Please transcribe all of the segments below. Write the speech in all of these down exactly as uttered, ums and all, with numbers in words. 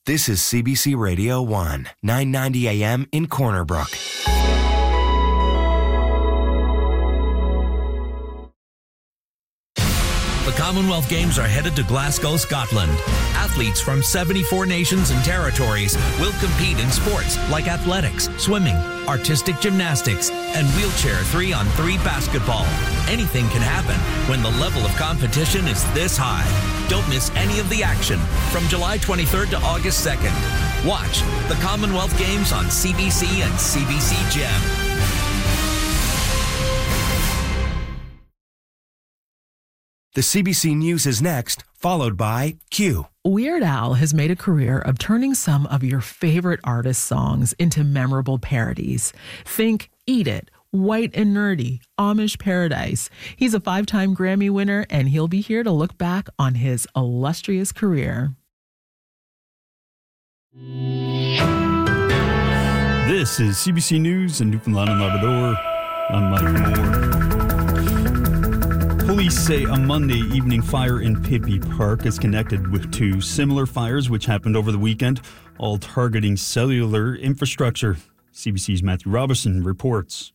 This is C B C Radio one, nine ninety A M in Corner Brook. The Commonwealth Games are headed to Glasgow, Scotland. Athletes from seventy-four nations and territories will compete in sports like athletics, swimming, artistic gymnastics, and wheelchair three on three basketball. Anything can happen when the level of competition is this high. Don't miss any of the action from July twenty-third to August second. Watch the Commonwealth Games on C B C and C B C Gem. The C B C News is next, followed by Q. Weird Al has made a career of turning some of your favorite artists' songs into memorable parodies. Think Eat It, White and Nerdy, Amish Paradise. He's a five-time Grammy winner, and he'll be here to look back on his illustrious career. This is C B C News in Newfoundland and Labrador. I'm Mike Moore. Police say a Monday evening fire in Pippy Park is connected with two similar fires which happened over the weekend, all targeting cellular infrastructure. C B C's Matthew Robertson reports.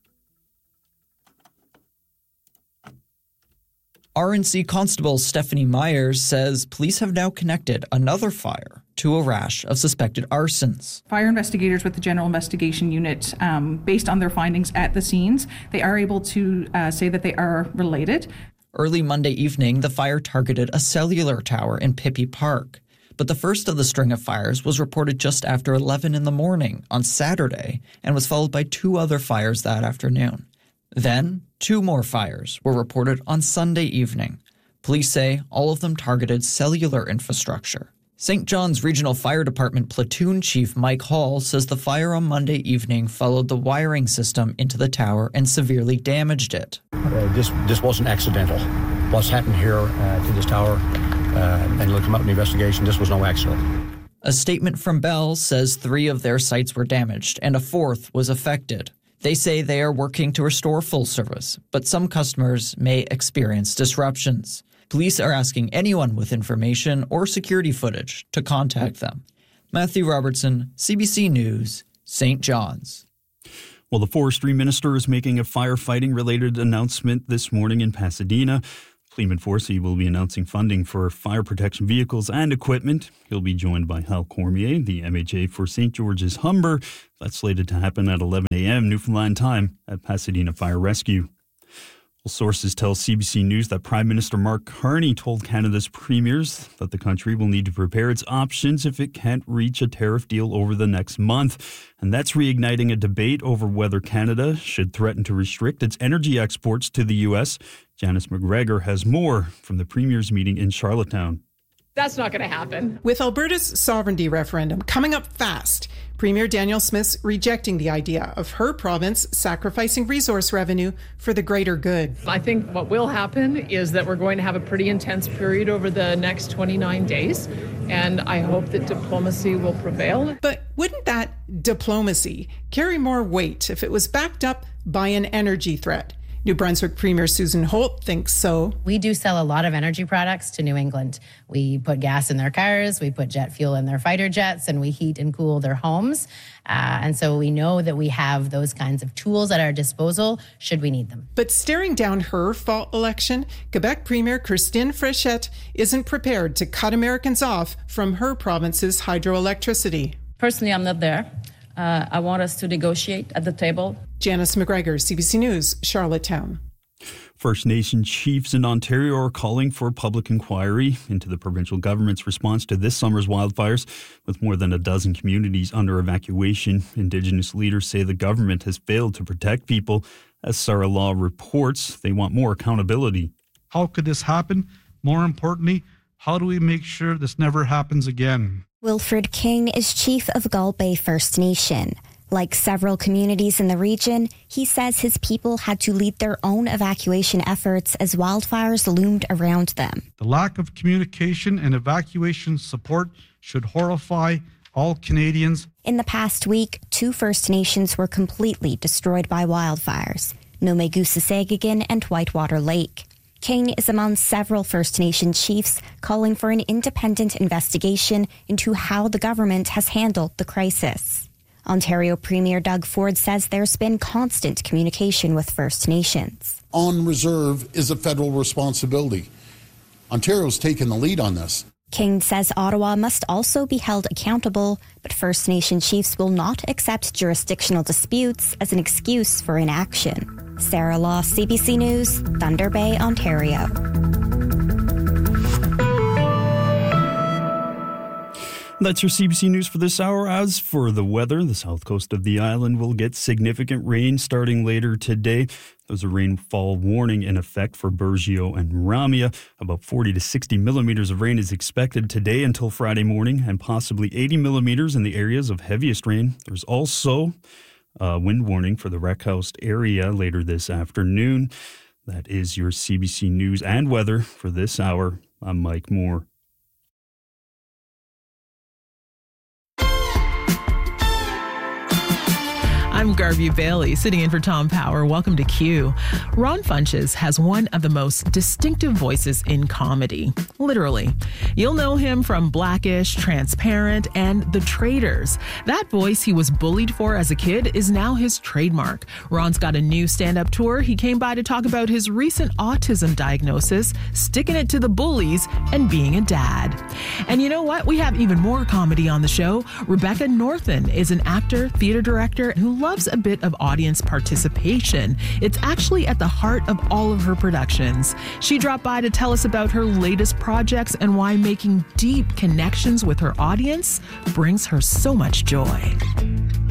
R N C Constable Stephanie Myers says police have now connected another fire to a rash of suspected arsons. Fire investigators with the General Investigation Unit, um, based on their findings at the scenes, they are able to uh, say that they are related. Early Monday evening, the fire targeted a cellular tower in Pippy Park. But the first of the string of fires was reported just after eleven in the morning on Saturday and was followed by two other fires that afternoon. Then, two more fires were reported on Sunday evening. Police say all of them targeted cellular infrastructure. Saint John's Regional Fire Department Platoon Chief Mike Hall says the fire on Monday evening followed the wiring system into the tower and severely damaged it. Uh, this this wasn't accidental. What's happened here uh, to this tower, uh, and looked them up in the investigation, this was no accident. A statement from Bell says three of their sites were damaged and a fourth was affected. They say they are working to restore full service, but some customers may experience disruptions. Police are asking anyone with information or security footage to contact them. Matthew Robertson, C B C News, Saint John's. Well, the forestry minister is making a firefighting-related announcement this morning in Pasadena. Clement Forsey will be announcing funding for fire protection vehicles and equipment. He'll be joined by Hal Cormier, the M H A for Saint George's Humber. That's slated to happen at eleven a.m. Newfoundland time at Pasadena Fire Rescue. Well, sources tell C B C News that Prime Minister Mark Carney told Canada's premiers that the country will need to prepare its options if it can't reach a tariff deal over the next month. And that's reigniting a debate over whether Canada should threaten to restrict its energy exports to the U S. Janice McGregor has more from the premiers' meeting in Charlottetown. That's not going to happen. With Alberta's sovereignty referendum coming up fast, Premier Danielle Smith's rejecting the idea of her province sacrificing resource revenue for the greater good. I think what will happen is that we're going to have a pretty intense period over the next twenty-nine days, and I hope that diplomacy will prevail. But wouldn't that diplomacy carry more weight if it was backed up by an energy threat? New Brunswick Premier Susan Holt thinks so. We do sell a lot of energy products to New England. We put gas in their cars, we put jet fuel in their fighter jets, and we heat and cool their homes. Uh, and so we know that we have those kinds of tools at our disposal should we need them. But staring down her fall election, Quebec Premier Christine Fréchette isn't prepared to cut Americans off from her province's hydroelectricity. Personally, I'm not there. Uh, I want us to negotiate at the table. Janice McGregor, C B C News, Charlottetown. First Nation chiefs in Ontario are calling for a public inquiry into the provincial government's response to this summer's wildfires. With more than a dozen communities under evacuation, Indigenous leaders say the government has failed to protect people. As Sarah Law reports, they want more accountability. How could this happen? More importantly, how do we make sure this never happens again? Wilfred King is chief of Gull Bay First Nation. Like several communities in the region, he says his people had to lead their own evacuation efforts as wildfires loomed around them. The lack of communication and evacuation support should horrify all Canadians. In the past week, two First Nations were completely destroyed by wildfires, Nomegusasegagan and Whitewater Lake. King is among several First Nation chiefs calling for an independent investigation into how the government has handled the crisis. Ontario Premier Doug Ford says there's been constant communication with First Nations. On reserve is a federal responsibility. Ontario's taken the lead on this. King says Ottawa must also be held accountable, but First Nation chiefs will not accept jurisdictional disputes as an excuse for inaction. Sarah Law, C B C News, Thunder Bay, Ontario. That's your C B C News for this hour. As for the weather, the south coast of the island will get significant rain starting later today. There's a rainfall warning in effect for Burgeo and Ramia. About forty to sixty millimeters of rain is expected today until Friday morning, and possibly eighty millimeters in the areas of heaviest rain. There's also a wind warning for the Wreckhouse area later this afternoon. That is your C B C News and weather for this hour. I'm Mike Moore. I'm Garvey Bailey, sitting in for Tom Power. Welcome to Q. Ron Funches has one of the most distinctive voices in comedy. Literally. You'll know him from Blackish, Transparent, and The Traitors. That voice he was bullied for as a kid is now his trademark. Ron's got a new stand-up tour. He came by to talk about his recent autism diagnosis, sticking it to the bullies, and being a dad. And you know what? We have even more comedy on the show. Rebecca Northen is an actor, theater director who loves a bit of audience participation. It's actually at the heart of all of her productions. She dropped by to tell us about her latest projects and why making deep connections with her audience brings her so much joy.